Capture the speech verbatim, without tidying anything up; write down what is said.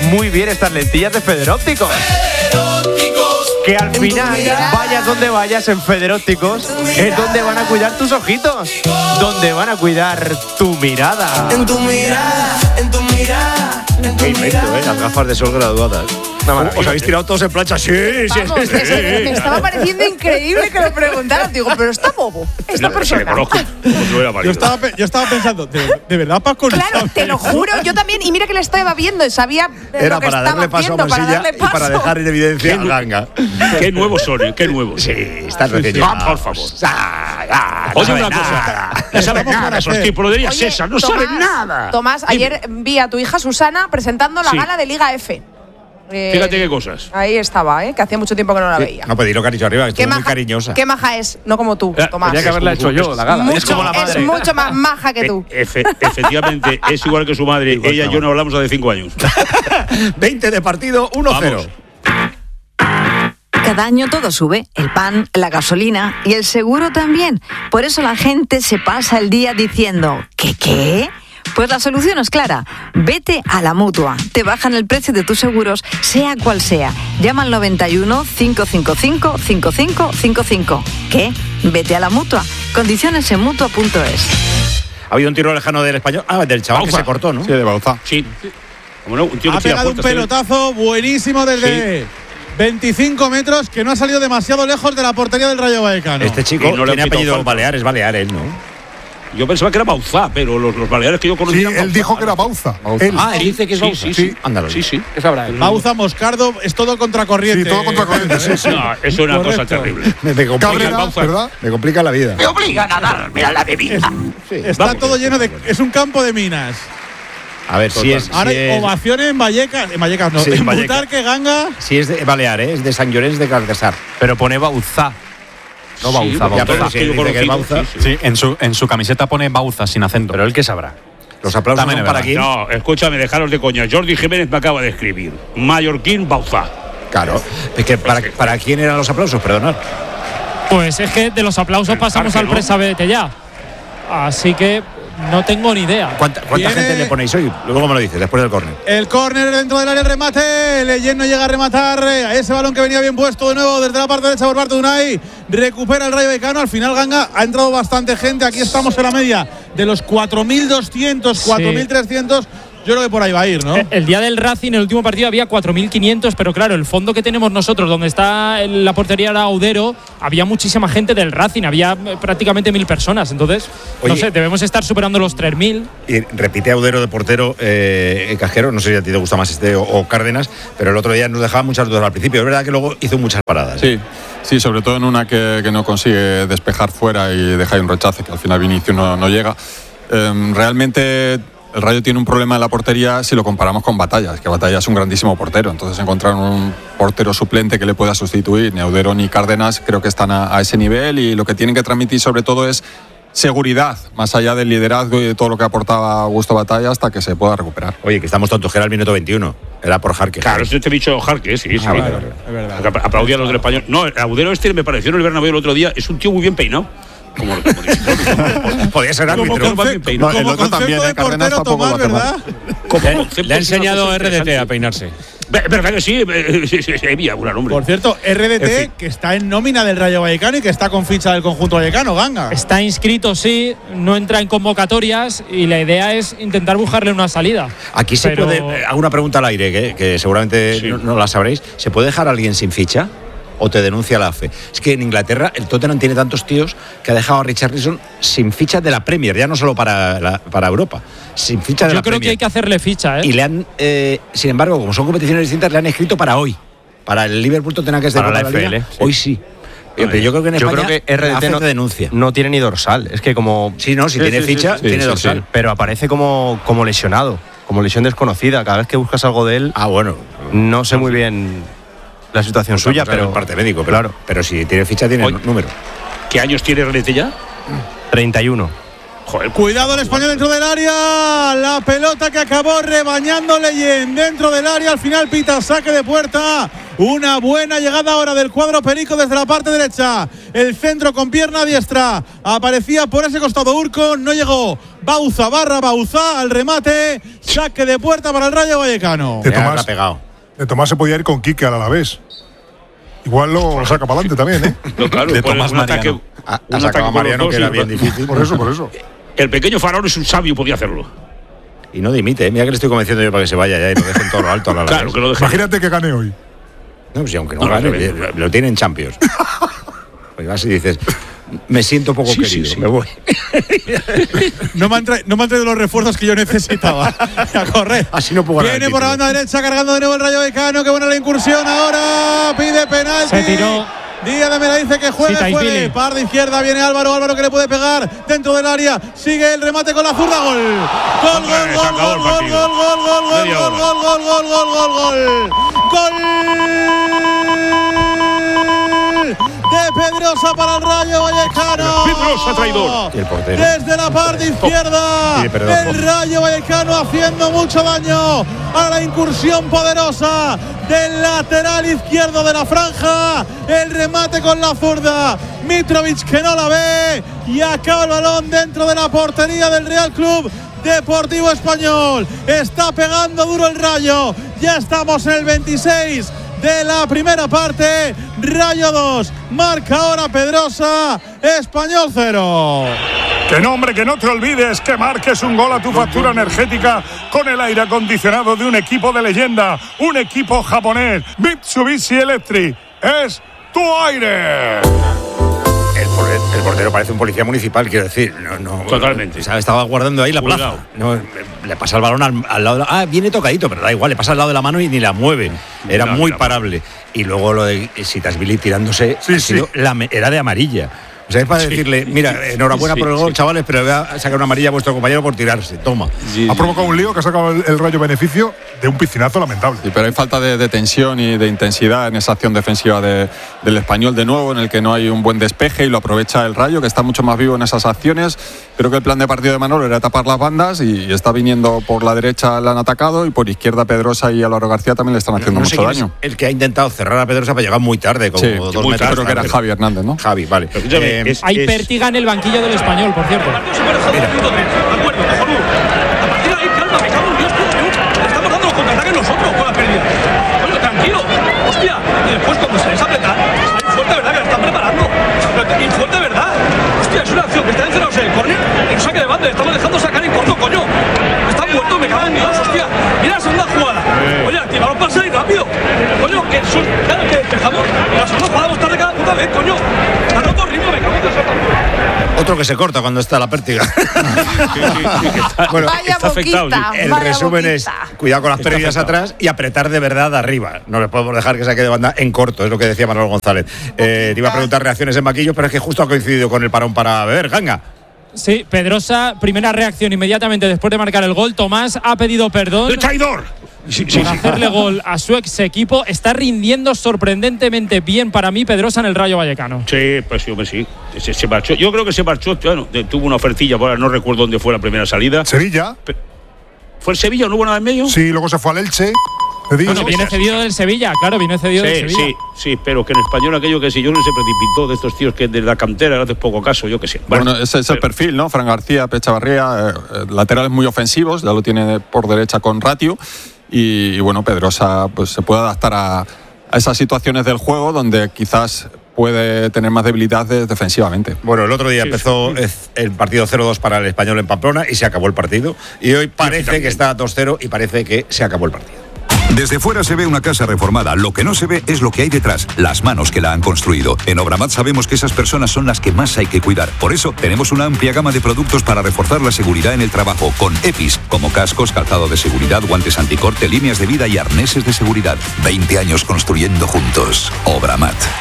muy bien estas lentillas de Federópticos. Que al final, vayas donde vayas, en Federópticos es donde van a cuidar tus ojitos, donde van a cuidar tu mirada. En tu mirada, en tu mirada. Qué invento, ¿eh? Las gafas de sol graduadas. ¿Os habéis tirado todos en plancha? Sí, sí, Vamos, sí, sí, es que sí. me estaba pareciendo increíble que lo preguntaran. Digo, pero está bobo, esta No, persona. sí, le conozco. Yo estaba, pe- yo estaba pensando, ¿de, de verdad Paco? no Claro, sabe te lo eso? juro, yo también. Y mira que le estaba viendo y sabía eh, Era lo que para estaba darle paso haciendo, a para Mansilla darle y paso. para dejar en evidencia a Ganga. Qué nuevos son, ¿eh? Qué nuevos. Sí, estás recién Ah, por favor. Oye, una cosa. No saben nada esos tipos, lo diría Oye, César, no Tomás, saben nada. Tomás, ayer vi a tu hija Susana presentando la Sí. gala de Liga F. Eh, Fíjate qué cosas. Ahí estaba, ¿eh? Que hacía mucho tiempo que no la veía. No, pues dilo cariño arriba, que Qué estuvo muy maja, cariñosa. qué maja es, no como tú, Eh, Tomás. Tenía que haberla hecho yo, la gala. Mucho- es como la madre. es mucho más maja que tú. E- efe- efectivamente, es igual que su madre. Igual Ella que y yo no hablamos hace cinco años. veinte de partido, uno cero. Cada año todo sube, el pan, la gasolina y el seguro también. Por eso la gente se pasa el día diciendo, ¿qué qué? Pues la solución es clara. Vete a la Mutua. Te bajan el precio de tus seguros, sea cual sea. Llama al noventa y uno, cinco cinco cinco, cinco cinco cinco cinco. ¿Qué? Vete a la Mutua. Condiciones en mutua punto es. Ha habido un tiro lejano del español. Ah, del chaval Bauza. que se cortó, ¿no? Sí, de Bauza. Sí. Como no, un tío que Ha tira pegado un puertas, ¿eh? pelotazo buenísimo desde veinticinco metros que no ha salido demasiado lejos de la portería del Rayo Vallecano. Este chico Y no le han tiene pitado apellido falta. Baleares, Baleares, ¿no? Yo pensaba que era Bauzá, pero los, los baleares que yo Sí, conocía. él dijo que era Bauza. Él. Ah, él dice que es Sí, Bauza. sí. Ándalo. Sí, sí. ¿Qué sabrá él? Bauza, Moscardo, es todo contracorriente. Sí, todo contracorriente, sí, sí. No, es una cosa Correcto. terrible. Me, me complica, Cabrera, Bauza. ¿verdad? me complica la vida. obligan a darme a la bebida. Está Vamos. todo lleno de. Es un campo de minas. A ver, si es, Ahora si hay es, ovaciones en Vallecas. En Vallecas no. Sí, en en Vallecas. Butarque, Ganga. si es de Baleares, de San Llorens de Cardesar. Pero pone Bauzá. No Bauza, Sí, Bauza. Ya, pero todas si que yo dice que es conozco, Bauza. sí, sí. Sí, en su, en su camiseta pone Bauza sin acento. Pero él qué sabrá. Los aplausos También son es para verdad. quién. No, escúchame, dejaros de coña. Jordi Jiménez me acaba de escribir. Mallorquín Bauzá. Claro. Es que para, para quién eran los aplausos, perdonad. Pues es que de los aplausos El pasamos parque, al ¿no? presa vete ya. Así que no tengo ni idea. ¿Cuánta, cuánta Viene- gente le ponéis hoy? Luego me lo dices, después del córner. El córner dentro del área, el remate. Leyen no llega a rematar. A ese balón que venía bien puesto de nuevo desde la parte derecha por parte de Unai. Recupera el Rayo Vallecano. Al final, Ganga, ha entrado bastante gente. Aquí estamos en la media de los cuatro mil doscientos, cuatro mil trescientos. Yo creo que por ahí va a ir, ¿no? Eh, El día del Racing, en el último partido, había cuatro mil quinientos, pero claro, el fondo que tenemos nosotros, donde está el- la portería ahora Audero, había muchísima gente del Racing, había eh, prácticamente mil personas. Entonces, no Oye. sé, debemos estar superando los tres mil. Y repite Audero de portero, eh, Cajero, no sé si a ti te gusta más este o, o Cárdenas, pero el otro día nos dejaba muchas dudas al principio. Es verdad que luego hizo muchas paradas. Sí, sí, sobre todo en una que, que no consigue despejar fuera y deja ahí un rechace, que al final Vinicius no, no llega. Eh, realmente el Rayo tiene un problema en la portería si lo comparamos con Batalla, es que Batalla es un grandísimo portero, entonces encontrar un portero suplente que le pueda sustituir, ni Audero ni Cárdenas, creo que están a, a ese nivel, y lo que tienen que transmitir sobre todo es seguridad, más allá del liderazgo y de todo lo que aportaba Augusto Batalla, hasta que se pueda recuperar. Oye, que estamos tontos, que era el minuto veintiuno. Era por Jarque. Claro, eso te he dicho Jarque, sí, sí. Ah, vale, vale. Es verdad. Aplaudía a los del español. No, Audero este me pareció en el Bernabéu el otro día. Es un tío muy bien peinado. Como, como dice, Podía ser Como árbitro. más bien concepto, peinado. No, el como otro también, concepto eh, de Cárdenas portero, tampoco Tomás, lo hace mal. ¿verdad? Como concepto Le ha es una enseñado cosa R D T a interesante. peinarse. Ve- ¿Verdad que sí? Eh, sí, sí, sí, había un hombre. Por cierto, R D T, En fin. que está en nómina del Rayo Vallecano y que está con ficha del conjunto vallecano, Ganga. Está inscrito, sí, no entra en convocatorias y la idea es intentar buscarle una salida. Aquí se Pero- puede. eh, Hago una pregunta al aire, que, que seguramente Sí. no, no la sabréis. ¿Se puede dejar a alguien sin ficha? ¿O te denuncia la A F E? Es que en Inglaterra el Tottenham tiene tantos tíos que ha dejado a Richarlison sin ficha de la Premier, ya no solo para, la- para Europa, sin ficha de Yo la creo Premier. que hay que hacerle ficha, ¿eh? Y le han, eh, sin embargo, como son competiciones distintas, le han escrito para hoy. Para el Liverpool Tottenham, que es de Para la Copa de F L, Liga, sí. hoy sí. Pero yo creo que en Yo España creo que R D la A F T E no, te denuncia. no tiene ni dorsal. Es que como. Sí, no, si Sí, tiene sí, sí, ficha, sí, tiene sí, dorsal. sí. Pero aparece como, como lesionado, como lesión desconocida. Cada vez que buscas algo de él, Ah, bueno. no sé muy bien la situación suya, Vamos a ver pero. el parte médico, pero, Claro. pero si tiene ficha, tiene Oye. número. ¿Qué años tiene Renete ya? treinta y uno. Joder, Cuidado el español dentro del área. La pelota que acabó rebañando Leyen dentro del área. Al final pita saque de puerta Una buena llegada ahora del cuadro perico desde la parte derecha. El centro con pierna diestra. Aparecía por ese costado Urco, no llegó. Bauza barra Bauza al remate. Saque de puerta para el Rayo Vallecano. De Tomás, de Tomás se podía ir con Quique al Alavés. Igual lo saca para adelante también, ¿eh? No, claro, de por Tomás un ataque, Mariano. Ha, un ha sacado a ataque Mariano, con los que era dos, bien y- difícil. Por eso, por eso. El pequeño Faraón es un sabio, podía hacerlo. Y no dimite, ¿eh? Mira que le estoy convenciendo yo para que se vaya ya y lo dejen todo lo alto a la Claro, que lo dejen. Imagínate que gane hoy. No, pues, aunque no, No, gane, no, no, no. lo, lo tienen Champions. Pues vas y dices, me siento poco Sí, querido, sí, sí. me voy. No me, han tra- no me han traído los refuerzos que yo necesitaba. A correr. Así no puedo ganar Viene el por la título. banda derecha, cargando de nuevo el Rayo Vallecano. Qué buena la incursión ahora. Pide penalti. Se tiró. Díaz de Mera dice que juegue, Sita y juegue. Pili. Par de izquierda, viene Álvaro. Álvaro que le puede pegar dentro del área. Sigue el remate con la zurda. Gol. Gol, Hombre, gol, se gol, acabó el gol, gol, partido. gol, gol, gol, gol, Media gol, hora. gol, gol, gol, gol, gol, gol. Gol de Pedrosa para el Rayo Vallecano. Pedrosa, traidor. Y el portero. Desde la parte izquierda, Pide perdón, el Jorge. Rayo Vallecano haciendo mucho daño a la incursión poderosa del lateral izquierdo de la franja. El remate con la zurda. Mitrovic que no la ve y acaba el balón dentro de la portería del Real Club Deportivo Español. Está pegando duro el Rayo. Ya estamos en el veintiséis de la primera parte. Rayo dos, marca ahora Pedrosa. Español cero. Que no, hombre, que no te olvides que marques un gol a tu factura energética con el aire acondicionado de un equipo de leyenda, un equipo japonés. Mitsubishi Electric es tu aire. El, por- el portero parece un policía municipal, quiero decir. No, no, Totalmente. o sea, estaba guardando ahí la Cuidado. plaza. No, le pasa el balón al, al lado de la, ah, viene tocadito, pero da igual, le pasa al lado de la mano y ni la mueve. Era No, muy no. parable. Y luego lo de Sitasvili tirándose Sí, ha sido sí. la me- era de amarilla. O sea, es para decirle, mira, enhorabuena Sí, por el gol, sí. chavales, pero voy a sacar una amarilla a vuestro compañero por tirarse. Toma. Sí, Ha sí. provocado un lío que ha sacado el, el Rayo beneficio de un piscinazo lamentable. Sí, pero hay falta de, de tensión y de intensidad en esa acción defensiva de- del Español de nuevo, en el que no hay un buen despeje y lo aprovecha el Rayo, que está mucho más vivo en esas acciones. Creo que el plan de partido de Manolo era tapar las bandas y está viniendo por la derecha, le han atacado, y por izquierda Pedrosa y Álvaro García también le están haciendo No sé mucho quién es daño. el que ha intentado cerrar a Pedrosa para llegar muy tarde, como Sí, dos muy metros creo que era tarde. Javi Hernández, ¿no? Javi, vale. Pero escúchame, Eh, es- Hay es- pértiga en el banquillo del Español, por cierto. De acuerdo, cojonudo. A partir de ahí, calma, me cago en Dios, coño. Estamos dando los contraataques nosotros con la pérdida. Coño, tranquilo. Hostia. Y después, cuando se les aprieta, hay fuerte, ¿verdad? Que la están preparando. Y fuerte, ¿verdad? Hostia, es una acción que está encerrados en el córner. Y un saque de banda, le estamos dejando sacar en corto, coño. Están muertos, me cago en Dios, hostia. Mira la segunda jugada. Oye, activar los pases y rápido. Coño, que son. Claro, que dejamos. La segunda jugada vamos tarde cada puta vez, coño. Está roto ritmo, me cago en Dios. Otro que se corta cuando está la pértiga. Bueno, Vaya está afectado, boquita, el vaya resumen boquita. es cuidado con las Está pérdidas afectado. atrás y apretar de verdad arriba. No les podemos dejar que saque de banda en corto, es lo que decía Manuel González. Eh, te iba a preguntar reacciones en banquillo, pero es que justo ha coincidido con el parón para beber. Ganga. Sí, Pedrosa, primera reacción inmediatamente después de marcar el gol. Tomás ha pedido perdón ¡El traidor! Sí, sí, por sí. hacerle gol a su ex equipo. Está rindiendo sorprendentemente bien para mí Pedrosa en el Rayo Vallecano. Sí, pues sí, hombre, sí. Se, se marchó. Yo creo que se marchó. Bueno, de- tuvo una ofertilla, ahora no recuerdo dónde fue la primera salida. Sevilla, ¿Fue el Sevilla? ¿No hubo nada en medio? sí, luego se fue al Elche. Te digo, Bueno, viene cedido del Sevilla, claro, viene cedido del Sí, Sevilla. sí, sí, pero que en español aquello que si yo no se precipitó de estos tíos que de la cantera le haces poco caso, yo que sé. Bueno, ese es el pero- perfil, ¿no? Fran García, Pecha Barría, eh, eh, laterales muy ofensivos, ya lo tiene por derecha con Ratio. Y, y bueno, Pedrosa pues se puede adaptar a, a esas situaciones del juego donde quizás puede tener más debilidades defensivamente. Bueno, el otro día Sí, empezó sí. es- el partido cero dos para el Español en Pamplona y se acabó el partido. Y hoy parece también. que está dos cero y parece que se acabó el partido. Desde fuera se ve una casa reformada. Lo que no se ve es lo que hay detrás, las manos que la han construido. En Obramat sabemos que esas personas son las que más hay que cuidar. Por eso tenemos una amplia gama de productos para reforzar la seguridad en el trabajo, con EPIs, como cascos, calzado de seguridad, guantes anticorte, líneas de vida y arneses de seguridad. veinte años construyendo juntos. Obramat.